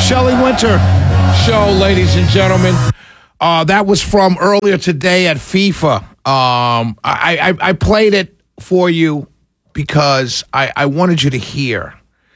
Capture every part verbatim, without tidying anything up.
Shelley Winter Show, ladies and gentlemen. Uh, that was from earlier today at FIFA. Um, I, I, I played it for you because I, I wanted you to hear.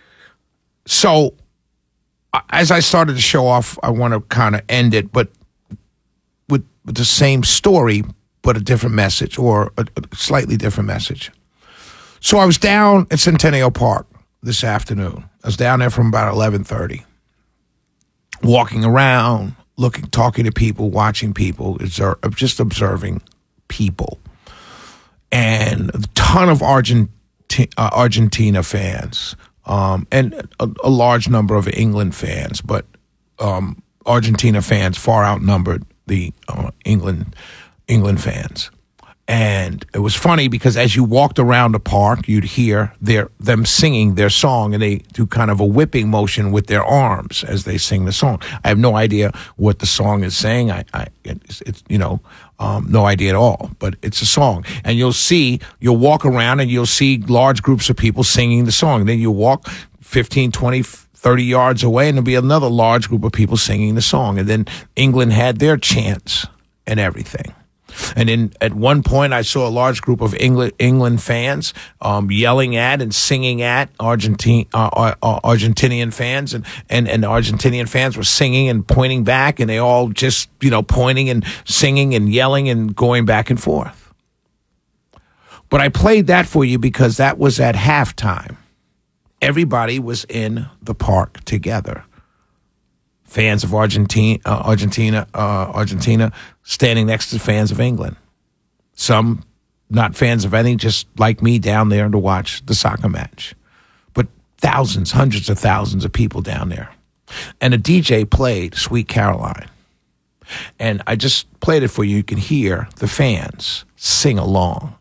So, as I started to show off, I want to kind of end it, but with, with the same story, but a different message, or a, a slightly different message. So I was down at Centennial Park this afternoon. I was down there from about eleven thirty, walking around, looking, talking to people, watching people, observe, just observing people. And a ton of Argenti- uh, Argentina fans, um, and a, a large number of England fans, but um, Argentina fans far outnumbered the uh, England England fans. And it was funny because as you walked around the park, you'd hear their them singing their song, and they do kind of a whipping motion with their arms as they sing the song. I have no idea what the song is saying. I, I it's, it's you know, um, no idea at all. But it's a song, and you'll see, you'll walk around and you'll see large groups of people singing the song. Then you walk fifteen, twenty, thirty yards away, and there'll be another large group of people singing the song. And then England had their chants and everything. And then at one point, I saw a large group of England England fans um, yelling at and singing at Argentine uh, uh, Argentinian fans, and, and and the Argentinian fans were singing and pointing back, and they all just you know pointing and singing and yelling and going back and forth. But I played that for you because that was at halftime. Everybody was in the park together. Fans of Argentina, uh, Argentina, uh, Argentina, standing next to fans of England. Some not fans of any, just like me down there to watch the soccer match. But thousands, hundreds of thousands of people down there. And a D J played Sweet Caroline. And I just played it for you. You can hear the fans sing along.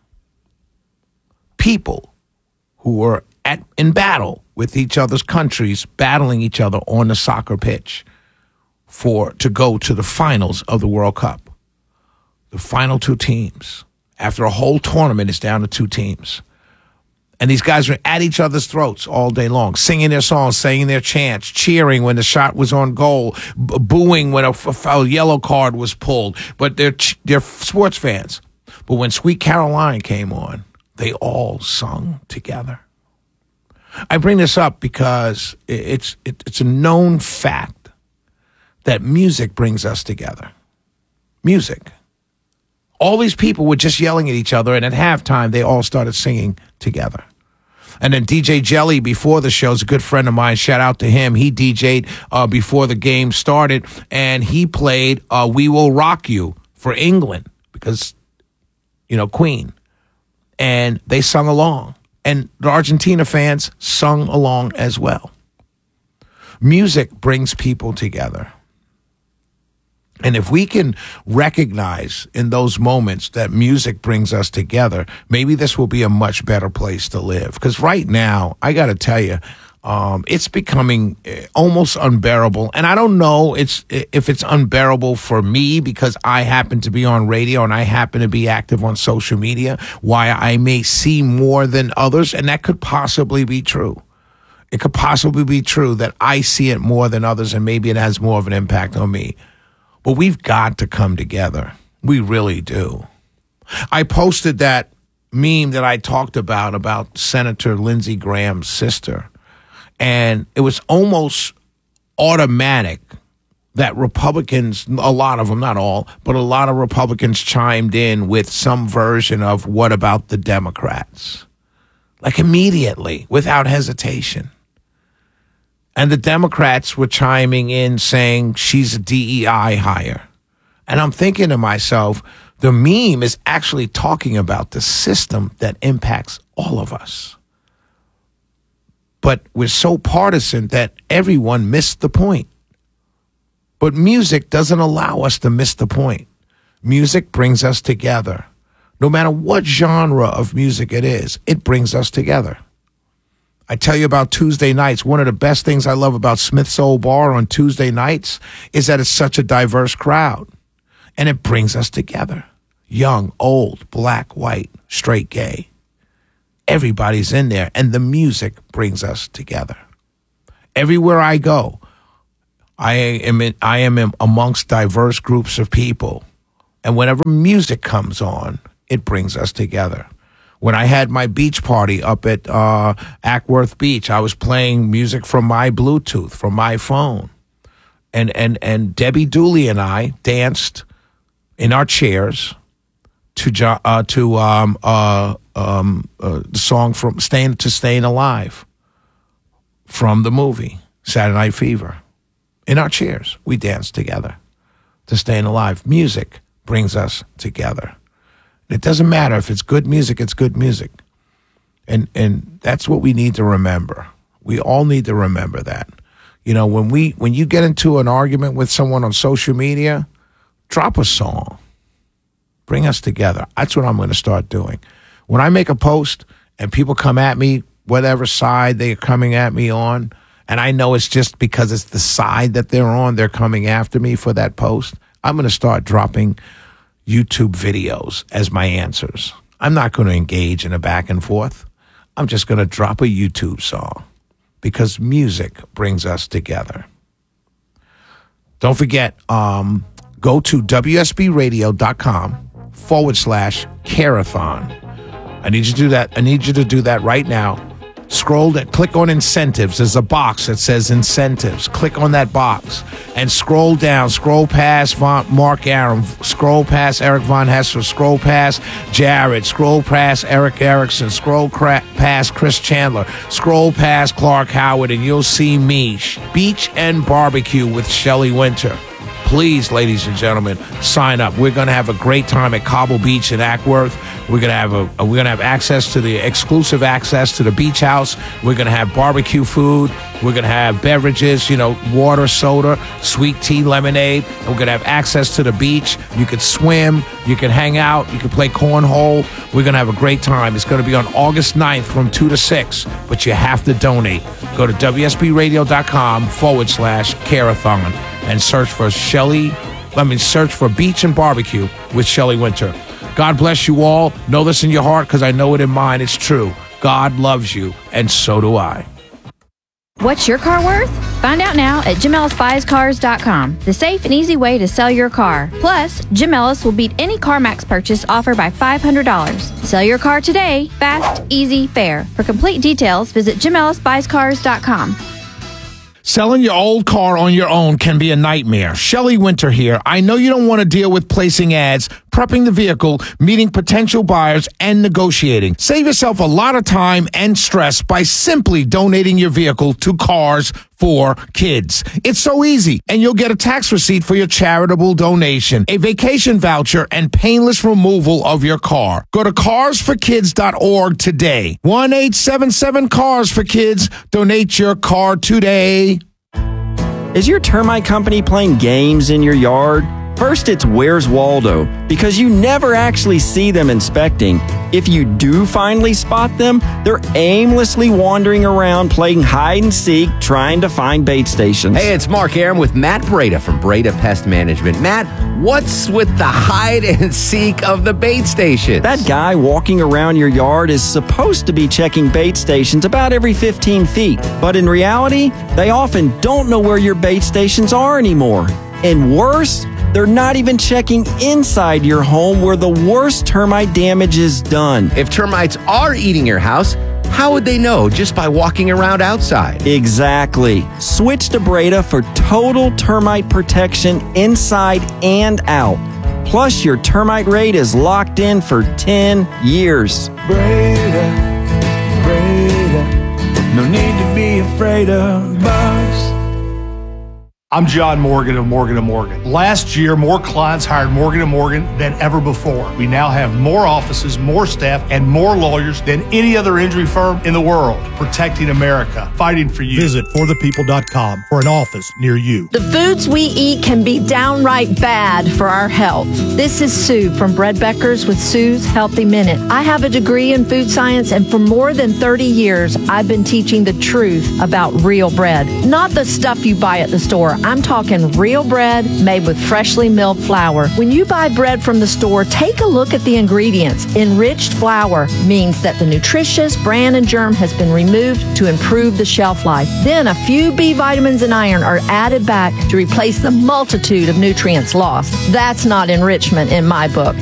People who were at in battle with each other's countries, battling each other on the soccer pitch. For to go to the finals of the World Cup. The final two teams. After a whole tournament, it's down to two teams. And these guys were at each other's throats all day long, singing their songs, saying their chants, cheering when the shot was on goal, b- booing when a, a yellow card was pulled. But they're, they're sports fans. But when Sweet Caroline came on, they all sung together. I bring this up because it's it, it's a known fact that music brings us together. Music. All these people were just yelling at each other, and at halftime, they all started singing together. And then D J Jelly, before the show, is a good friend of mine. Shout out to him. He D J'd uh, before the game started, and he played uh, We Will Rock You for England because, you know, Queen. And they sung along. And the Argentina fans sung along as well. Music brings people together. And if we can recognize in those moments that music brings us together, maybe this will be a much better place to live. Because right now, I got to tell you, um, it's becoming almost unbearable. And I don't know it's if it's unbearable for me because I happen to be on radio and I happen to be active on social media, why I may see more than others. And that could possibly be true. It could possibly be true that I see it more than others, and maybe it has more of an impact on me. But we've got to come together. We really do. I posted that meme that I talked about, about Senator Lindsey Graham's sister. And it was almost automatic that Republicans, a lot of them, not all, but a lot of Republicans chimed in with some version of what about the Democrats? Like immediately, without hesitation. And the Democrats were chiming in saying she's a D E I hire. And I'm thinking to myself, the meme is actually talking about the system that impacts all of us. But we're so partisan that everyone missed the point. But music doesn't allow us to miss the point. Music brings us together. No matter what genre of music it is, it brings us together. I tell you about Tuesday nights. One of the best things I love about Smith Soul Bar on Tuesday nights is that it's such a diverse crowd. And it brings us together. Young, old, black, white, straight, gay. Everybody's in there, and the music brings us together. Everywhere I go, I am in, I am in amongst diverse groups of people. And whenever music comes on, it brings us together. When I had my beach party up at uh, Ackworth Beach, I was playing music from my Bluetooth, from my phone. And, and, and Debbie Dooley and I danced in our chairs to uh, to um, uh, um, uh, the song from Staying to Staying Alive from the movie Saturday Night Fever. In our chairs, we danced together to Staying Alive. Music brings us together. It doesn't matter if it's good music; it's good music, and and that's what we need to remember. We all need to remember that. You know, when we when you get into an argument with someone on social media, drop a song. Bring us together. That's what I'm going to start doing. When I make a post and people come at me, whatever side they're coming at me on, and I know it's just because it's the side that they're on, they're coming after me for that post, I'm going to start dropping YouTube videos as my answers. I'm not going to engage in a back and forth. I'm just going to drop a YouTube song because music brings us together. Don't forget, um, go to W S B radio dot com forward slash Carathon. I need you to do that. I need you to do that right now. Scroll that, click on incentives. There's a box that says incentives. Click on that box and scroll down. Scroll past Von, Mark Arum. Scroll past Eric Von Hesser. Scroll past Jared. Scroll past Eric Erickson. Scroll cra- past Chris Chandler. Scroll past Clark Howard, and you'll see me. Beach and Barbecue with Shelley Winter. Please, ladies and gentlemen, sign up. We're going to have a great time at Cobble Beach in Ackworth. We're going to have a, we're going to have access to the exclusive access to the beach house. We're going to have barbecue food. We're going to have beverages, you know, water, soda, sweet tea, lemonade. And we're going to have access to the beach. You can swim. You can hang out. You can play cornhole. We're going to have a great time. It's going to be on August ninth from two to six, but you have to donate. Go to W S B radio dot com forward slash Carathon and search for Shelley, I mean, search for Beach and Barbecue with Shelley Winter. God bless you all. Know this in your heart because I know it in mine. It's true. God loves you, and so do I. What's your car worth? Find out now at Jim Ellis Buys Cars dot com, the safe and easy way to sell your car. Plus, Jim Ellis will beat any CarMax purchase offered by five hundred dollars. Sell your car today. Fast, easy, fair. For complete details, visit Jim Ellis Buys Cars dot com. Selling your old car on your own can be a nightmare. Shelley Winter here. I know you don't want to deal with placing ads, prepping the vehicle, meeting potential buyers, and negotiating. Save yourself a lot of time and stress by simply donating your vehicle to Cars for Kids. It's so easy, and you'll get a tax receipt for your charitable donation, a vacation voucher, and painless removal of your car. Go to cars for kids dot org today. one eight seven seven cars for kids. Donate your car today. Is your termite company playing games in your yard? First, it's Where's Waldo, because you never actually see them inspecting. If you do finally spot them, they're aimlessly wandering around playing hide and seek, trying to find bait stations. Hey, it's Mark Arum with Matt Breda from Breda Pest Management. Matt, what's with the hide and seek of the bait stations? That guy walking around your yard is supposed to be checking bait stations about every fifteen feet. But in reality, they often don't know where your bait stations are anymore. And worse, they're not even checking inside your home where the worst termite damage is done. If termites are eating your house, how would they know just by walking around outside? Exactly. Switch to Breda for total termite protection inside and out. Plus, your termite rate is locked in for ten years. Breda, Breda, no need to be afraid of bugs. I'm John Morgan of Morgan and Morgan. Last year, more clients hired Morgan and Morgan than ever before. We now have more offices, more staff, and more lawyers than any other injury firm in the world, protecting America, fighting for you. Visit for the people dot com for an office near you. The foods we eat can be downright bad for our health. This is Sue from Bread Beckers with Sue's Healthy Minute. I have a degree in food science, and for more than thirty years, I've been teaching the truth about real bread, not the stuff you buy at the store. I'm talking real bread made with freshly milled flour. When you buy bread from the store, take a look at the ingredients. Enriched flour means that the nutritious bran and germ has been removed to improve the shelf life. Then a few B vitamins and iron are added back to replace the multitude of nutrients lost. That's not enrichment in my book.